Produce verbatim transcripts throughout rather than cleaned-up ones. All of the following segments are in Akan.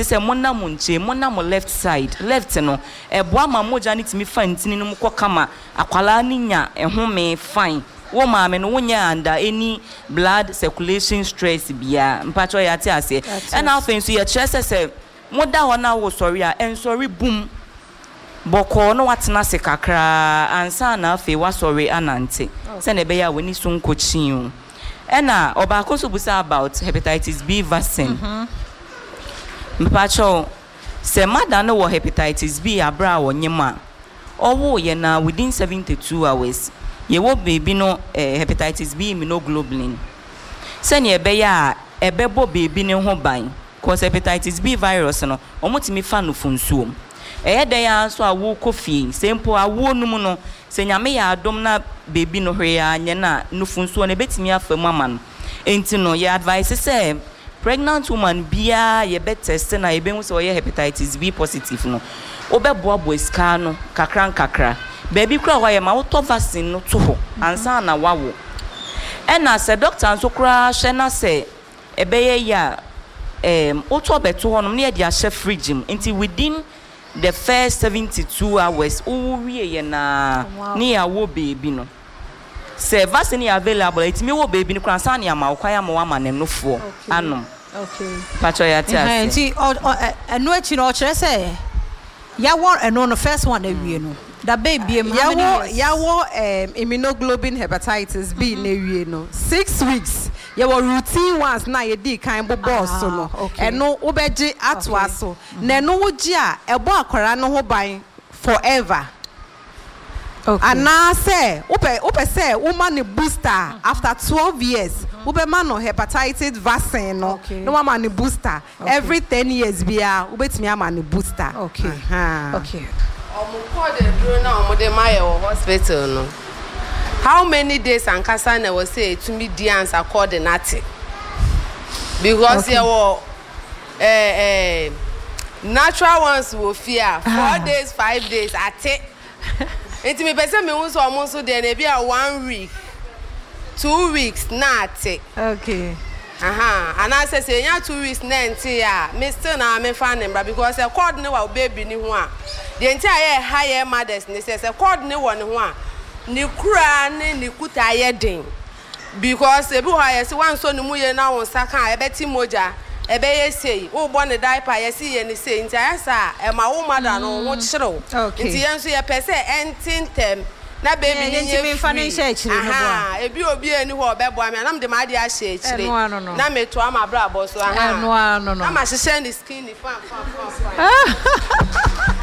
advice say monna munche monna mo left side left no e boa ma moja ni timi fa ntini no mko kama akwala ni nya ehome fine wo ma me no wonya under any blood circulation stress bia mpacho ya ti ase and now things you chest say moda ho na wo sorry a en sorry boom boko no watena se kakra ansa na afi wa sorry anante se na be ya woni so nkochin ena obako so busa about hepatitis B vaccine mhm mpacho se mada no wo hepatitis B abra wo nyema owo ye na within seventy-two hours ye wo baby no eh, hepatitis B immunoglobulin se ne be ya ebebo baby ne ho ban cause hepatitis B virus no omotimi fa no funsuom eh dey so awo kofi sempo awo num no se nyame ya adom na baby no hwe ya nye na no funsuo ne betimi afa mama no enti no ye advice say pregnant woman bia ye be test na ye be hu se ye hepatitis B positive no obeboa boiska no kakra kakra baby kura wa ye ma wo to vaccine no to ho ansa na wawo e na se doctor anso kura hye na se ebeye ya um oto beto ho no na ye dia hye fridge enti within the first seventy-two hours o wie ye na ni ya wo baby no se vaccine available it me wo baby no kura ansa na ya ma kwa ya ma wa ma no fo anom okay pacho ya ti ase enti eno echi no kire se ya wo eno no first one na wie no da baby ya wo ya wo um, immunoglobulin hepatitis B na wie no six weeks ya wo routine ones na ye di kan bo boss no eno wo beje atwa so na eno wo gi a ebo akwara no ho ban forever. Okay. And now say upe upe say woman ni booster after twelve years ube man no hepatitis vaccine no no woman ni booster every ten years bia ubetimi ama ni booster. Okay. Uh-huh. Okay. Omo call the drone na omo dey my hospital no. How many days and kasa na we say to me the answer call the nati. Because okay. There eh eh natural ones will fear four ah. days five days at it. Enti me pese me unso omonso dey na bia one week two weeks na ate. Okay. Aha, and I say say nya two weeks na enti ya me still na me fan number because e cord ne wa baby ni ho a the entire higher mothers ne say say cord ne wo ne ho a ni kura ne ni kuta ye den because e bi ho ya say wan so ne mu ye na won saka e beti moja e be ye say wo bo ne diaper ye see ye ne say nti asa e ma wo mother no wo chiro nti ye nso ye pese entintem na baby nye nye me fa ne hye chire no bo aha e bi obi ani ho obebo am na me de ma de a hye chire na me to am abra bo so aha no no no na ma hye ni skin ni fa fa fa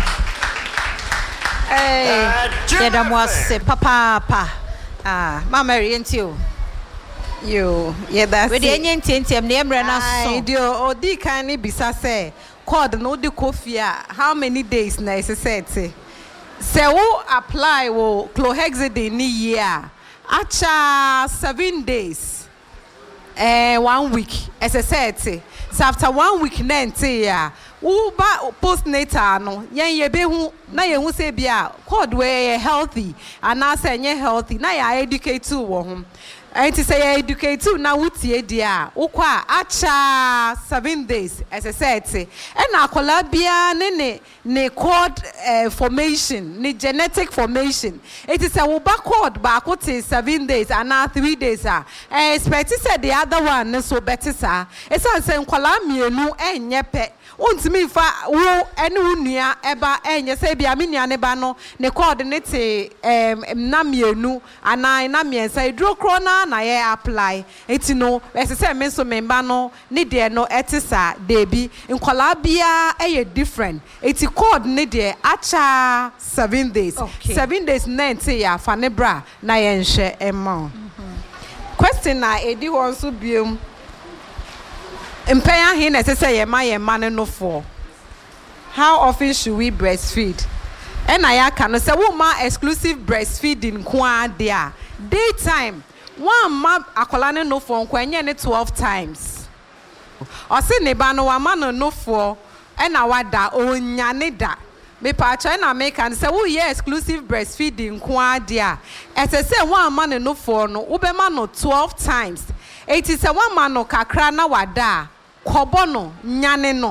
eh yeda mo se papa pa ah mama rienti o yo yeda we de nye ntientem na emre na so dio odi kan ni bisa say cord no di kofi a how many days na is set say wo apply wo clohexidine ni year acha seven days eh one week as a set so after one week na ente ya wo ba postnatal no yen ye be hu na ye hu say bia cord we healthy and na say nye healthy na ya educate wo ho enti say ya educate na wutie dia ukwa acha seven days as a set e na akola bia ne ne ne cord uh, formation ne genetic formation it is a wo ba cord ba akoti seven days and na three days ah expect say the other one ne so better sa e say say nkola mienu enye pe untimi fa wo ene unua eba enye say bia me nua ne ba no ne cord ne te em na mienu ana na miensa edro kro na na ye apply eti no ese say me so memba no ne de no etisa debi nkola bia eye different eti cord ne de acha seven days okay. seven days ninety ya fa ne bra na ye nhwe emma question na edi won so biom Impaya hin say ma ye man no for. How often should we breastfeed? And I can say woman exclusive breastfeeding kwa there. Daytime one ma akolane no for kwenye ne twelve times. O se ne ba no wa man no for and awada onya ne da. Me pa cha na make and say wo ye exclusive breastfeeding kwa there. As I say one man no for no wo be ma no twelve times. eighty-seven man no kakra na wada kobo no nyane no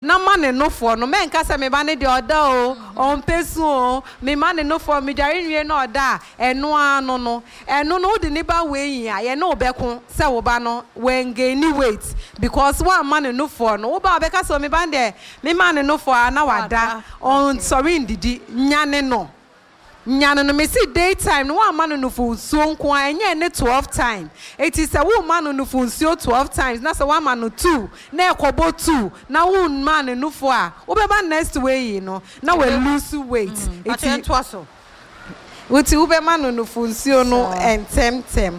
na man no for no men ka say me ba ne de oda o on pesu o me man no for me dare nwie na oda eno ano no eno no de ne ba we yin ye no obekun say wo ba no when gain weight because one man no for no wo ba be ka say me ba de me man no for na wada on sorry ndidi nyane no nyane no me see daytime no one man no for so nko enye ne twelve time it is a woman no for so twelve times na say one man no two na ekobo two na one man no for a wo be ba next way no na we lose weight it is twaso uti wo be man no for so no entemtem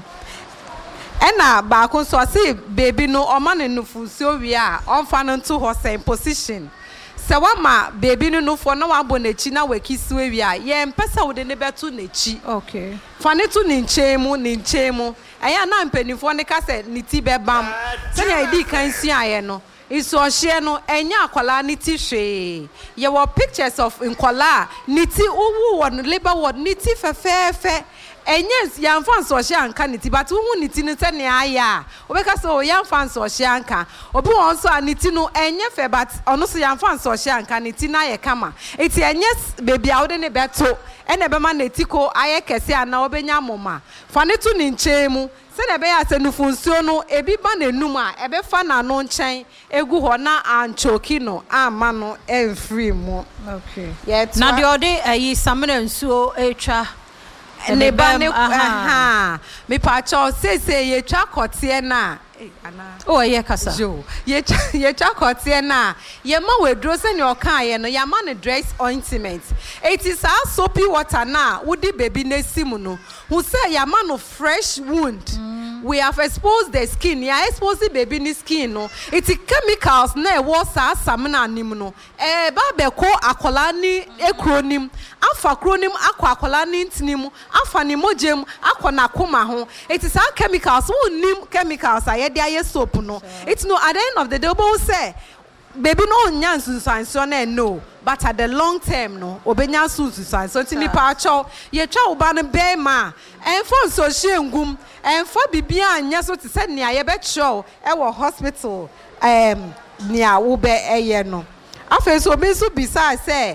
ena ba ko so say baby no o man no for so wi a on fa no to horse in position se wama baby no for na wabo na chi na wakisi we wi a ye mpesa wo de ne beto na chi okay fa ne to ni nchemu ni nchemu aya na mpanifo ne ka se ni ti be bam se na idi kan si aye no iso ohye no enya akwala ni ti hwe ye wo pictures of nkwala ni ti owu won labor ward ni ti fefefe enyes yan fans ohye anka ni ti but hu ni ti ne se ne aya obeka so yan fans ohye anka obi won so aniti no enye fe but ono so yan fans ohye anka ni ti na ye kama eti enyes baby a wode ne beto ene be ma na etiko aye kese ana obenya moma fa ne tu ni nchemu se na be ya se nufunsuo no ebi ba na enum a ebe fa na no nchen egu ho na anchoki no ama no enfree mu okay yet na de ode ayi samena nsuo etwa ne ba ne aha me pa cho se se ye twa kote na ana oh ye kasa jo ye ye twa kote na ye ma wedro se ne oka ye no ya ma ne dress ointment it is a soapy water na wudi baby na simu no who say ya ma no fresh wound mm. we have exposed the skin ya expose the baby ni skin no it is chemicals na e wo sa samna anim no e ba be ko akola ni ekronim afa kronim akwa akola ni ntinim afa ni mojem akona koma ho it is our chemicals who nim chemicals aye dia ye soap no sure. It's no at the end of the day obo say baby no nya nsunsanso na no but at the long term no obenya nsunsanso timi pa cho ye twa oba no be ma enfo so hye enfo bibia anya so te se ne aye be cho e wo hospital em nia wo be eye no afa so be so bisa say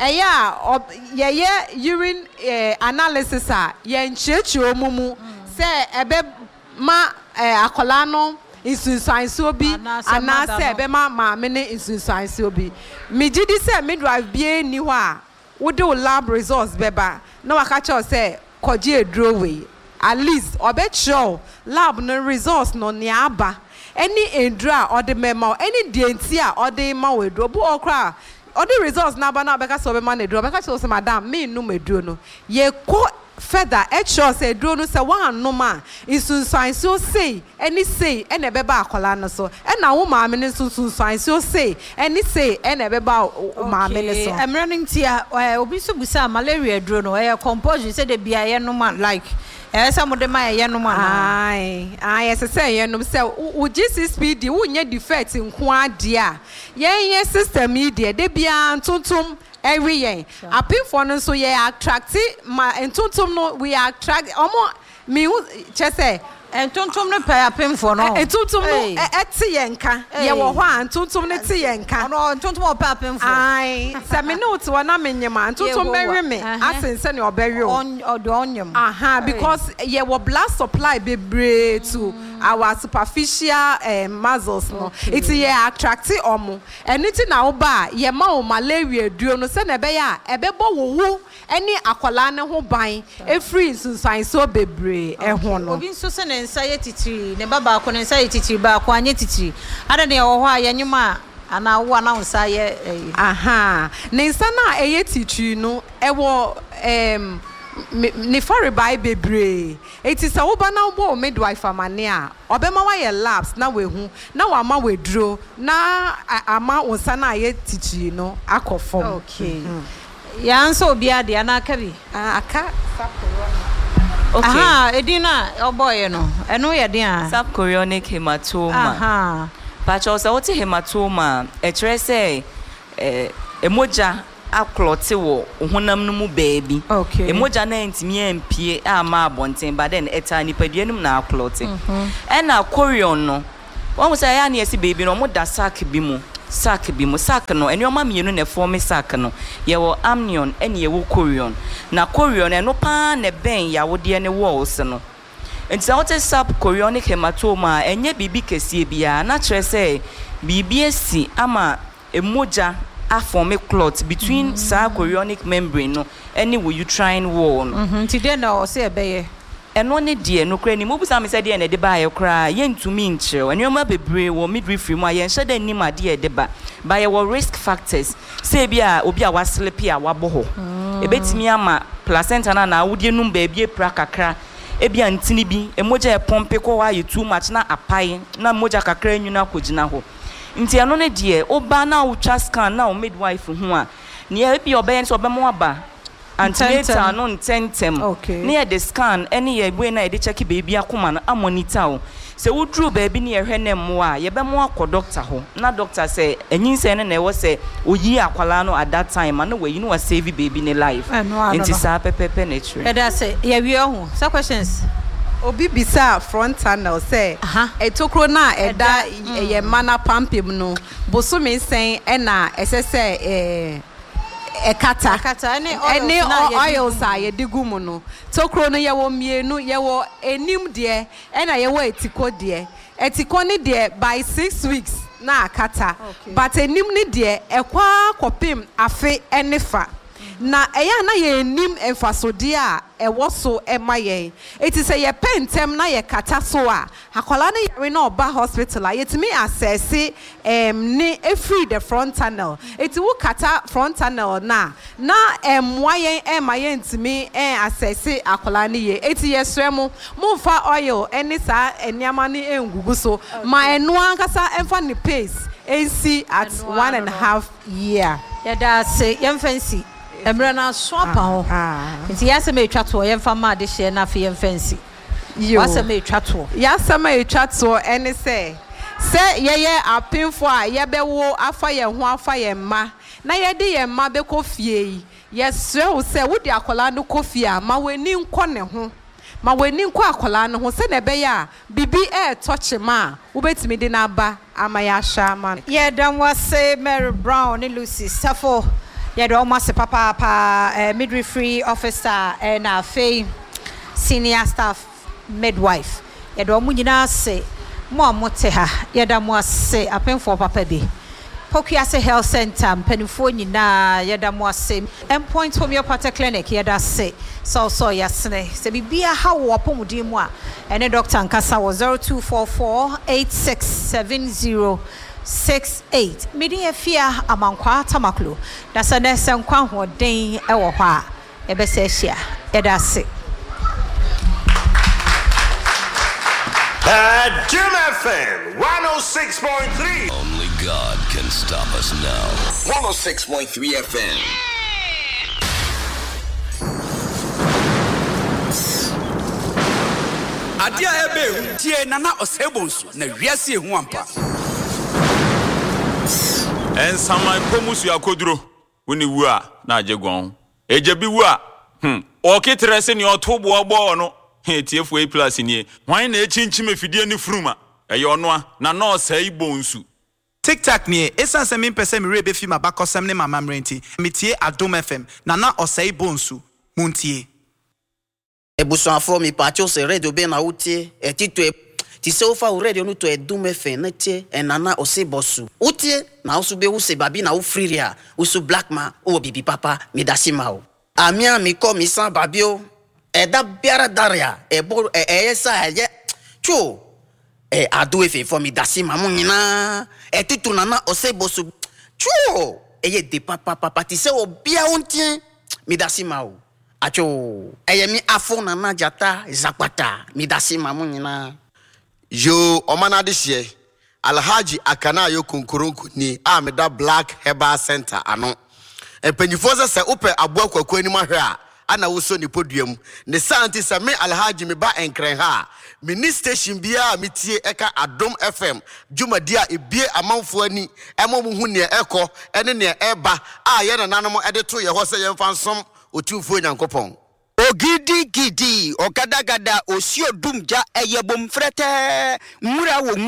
eya ye ye urine analysis a ye nchechi omumu say ebe ma akola no insunsanso bi ana say ebe ma ma me ne insunsanso bi me gidi say midwife bi ni ho a wo de lab results beba na waka cho say koje eduro we at least obecho lab no results no ne aba any endra or the memo any dientia or the ma we do bu okra all the results na ba na beka so be man eduro beka so say madam me no meduro no ye ko feather et sure say eduro no say one no ma insunsan so say any say e na be ba akola no so e na wo ma me ne insunsan so say any say e na be ba ma me ne so em running tia obi so busa malaria eduro no e compulsion say de bia ye no ma like eh some of them my ye no man ai ai ese say ye no say u G C S P D u nye defect nko ade a ye ye system yi de de bia ntontom every year apin for no so ye attract ma ntontom no we attract omo me che say entontom ne pa apemfo no entontom no ete ye nka ye wo ho a entontom ne te ye nka no entontom o pa apemfo ai se me no to na menyema entontom mewe me asense ne obewe on odo onyem aha because ye wo blood supply bebre to our superficial uh, muscles no it ye attract omo anything na wo ba ye ma o malaria duo no se na be ya ebebo wo wo any akwala ne ho ban e free sunsan so bebre e ho no obi nso se ne nsa ye titiri ne baba ko ne nsa ye titiri ba ko anye titiri ada ne wo ho a ye nyuma ana wo ana nsa ye aha ne nsa na e ye titiri no e wo em ne for by bebre it is a oba na wo midwife amane a obema wa ye labs na we hu na wa ma we duro na ama nsa na ye titiri no akofom okay ya nso obi ade ana aka bi aka okay aha edina oboye no eno ye den a subchorionic hematoma aha pacho so what hematoma e kire say eh emoja aklote wo honam no mu baabi okay emoja na ntimi empie ama abonten but then eta nipaduanum na aklote e na corion no won say ya na esi baby no mo da sack bi mu sack bi mo sack no enioma mienu na form sack no ye wo amnion ene ye wo corion na corion eno pa na ben ya wo de ne walls no enti what is sub chorionic hematoma enye bibi kesie bia na kire say bibi esi ama emoja a form a clot between mm-hmm. sa chorionic membrane no any wo uterine wall no mhm ti de na o se ebeye eno ne de no kra ni mo busa me se de na de ba ye kra ye ntumi nkyerɛ enioma bebre wo midwifery mu aye nhye de nim ade de ba ba ye wo risk factors say bia obi a waslepi a wabo ho ebetimi ama placenta na na awudie num ba bia pra kakra ebia ntini bi emoja e pompe ko wa ye too much na apai na moja kakra nwuna kogina ho nti eno ne de oba na utwa scan na o midwife ho a ne ebia obeye so obemo aba antenatal no ntentem ne the scan any ye we na e de check baby akoma no amonitor se wudru baby ne ye hwe ne mo a ye be mo akọ doctor ho na doctor say enyinse ne na e wo say oyi akwala no at that time na we you know save baby ne life nti sa pepepe nature e da say ye wi ho some questions obi bisa front tunnel say etokro na eda ye mana pampim no bosome sen e na esese eh ekata ekata ene ene oils a ye digumu no tokro no ye wo mienu ye wo enim de e na ye wo etiko de etiko ni de by six weeks na akata but enim ni de ekwa kopim afe enefa na eya na ye enim enfasode a ewo so emaye eti say ye pentem na ye kata so a akola na yare na oba hospital a yetimi assess em ni e free the front tunnel eti wo kata front tunnel na na emwa yen emaye ntimi en assess akola na ye eti ye sremo mumfa oil eni sa eniama ni engugu so ma enu ankasa emfa ni pace ensi at one and a half year ya da say yem fancy emre na so apa ho nti ya se me twa to ye mfa ma de hye na fe ye fancy wa se me twa to ya se me twa to ene se se ye ye apinfo a ye be wo afa ye ho afa ye ma na ye de ye ma be kofie yi ye sre wo se wo de akola no kofie a ma weni nko ne ho ma weni nko akola no ho se na be ya bibi e touch ma wo betimi de na ba ama ya sha ma ye dan wa se Mary Brown ni Lucy Safo ye do almost papa pa uh, midwifery officer and uh, fee senior staff midwife ye do mu nyina se mo mote ha ye da mo se apenfo papa bi Pokuase Health Center mpanifo nyina ye da mo se Endpoint Homeopathic Clinic ye da se so so yasne se bibia ha wo pomudi mu a ene doctor nkasa wo zero two four four eight six seven zero six eight midi efia amankwa tamaklo da se ne se nkwa hoden e wo hɔ a e be se hia e da se At Jim F M one oh six point three. Only God can stop us now. one oh six point three F M. Adia ebe tie nana osebonso na wiase ehu ampa. Ensaman komusu akoduro woni wu a na ajegon. Eje bi wu a hm o kitre se ni otobo ogbo no he tiefo e plus ni hwan na echinchim afidie ni fruma eye ono a na no sai bonsu. TikTok ni esan se me pese me rebe fi mabakosem ne mama mrenti metie Adom F M na na osai bonsu muntie ebusuafo mi pacho se radio be na utie etito ti se ofa o radio no to Adom F M na tie enana ose bosu utie na usu be use babi na ufriria usu black man o bibi papa mi dasima o amia mi ko mi san babio eda biara daria ebo eyesa ye chu e ado efe for mi dasima mu nyina etito nana ose bosu chu eye de papa papa ti se obia untie mi dasima o acho eye mi afo nana jata zakpata mi dasima mu nyina Yo omana dihye Alhaji Akana yo konkoronko ni ameda Black Herbal Center ano empanyifo se se ope aboa kwakwa ni mahwe a ana wo so ni poduam ne santi se me Alhaji me ba enkren ha mini station bia metie eka Adom F M dwumadi a ebie amanfo ani emo mu hu ne eko ene ne eba a ye na nanom ede to ye ho se ye mfa nsom otumfo nyankopon Ogidi gidi okadagada osio dumja eyebom frete nwura wo nwuram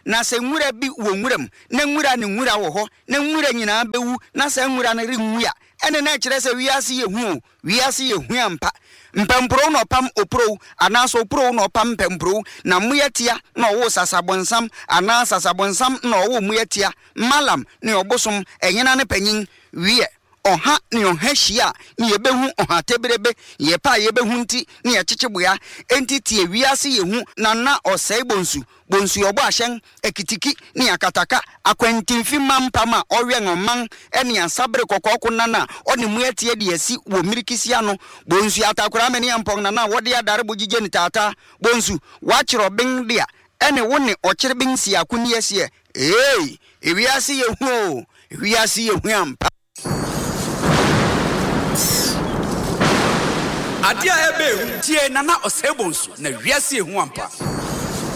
na se nwura bi wo nwuram na nwura ne nwura wo ho na nwura nyina bewu na se nwura ne renwu ya ene na kire se wiase ye hu wiase ye hu ampa mpempro no pam opro anaso opro no pam pempro na muyetia na wo sasabonsam ana sasabonsam na wo muyetia malam ne obosom enyina ne panyin wie oha ne oha hia ne yebehu oha tebrebe ye pa yebehu nti ne ye chicheboya enti tie wiase ye hu na na osai bonsu bonsu yobo ahyen ekitiki ne akataka akwantimfi mampama owe ngoman ene ansabre kokoko nana oni muyetie de asi wo mirikisia no bonsu atakura me ne ampong nana wode adare bogije ni tata bonsu wachiro bin dia ene woni okire bin si akuni asie eh ewiase ye hu ewiase ye hu ampa Adia ebe tie nana osebonso na wiase hu ampa.